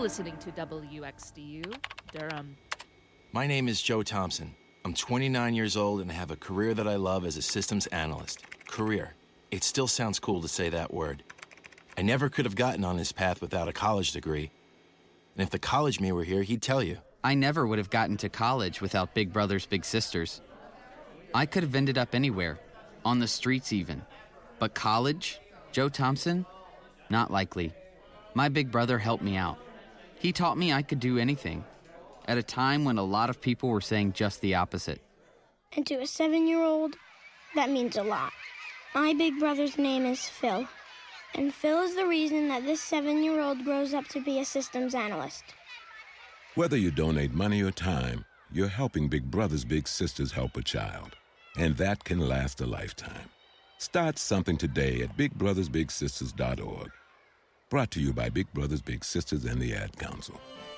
listening to WXDU, Durham. My name is Joe Thompson. I'm 29 years old and have a career that I love as a systems analyst. Career. It still sounds cool to say that word. I never could have gotten on this path without a college degree. And if the college me were here, he'd tell you. I never would have gotten to college without Big Brothers Big Sisters. I could have ended up anywhere, on the streets even. But college? Joe Thompson? Not likely. My big brother helped me out. He taught me I could do anything, at a time when a lot of people were saying just the opposite. And to a 7-year-old, that means a lot. My big brother's name is Phil. And Phil is the reason that this 7-year-old grows up to be a systems analyst. Whether you donate money or time, you're helping Big Brothers Big Sisters help a child. And that can last a lifetime. Start something today at bigbrothersbigsisters.org. Brought to you by Big Brothers Big Sisters and the Ad Council.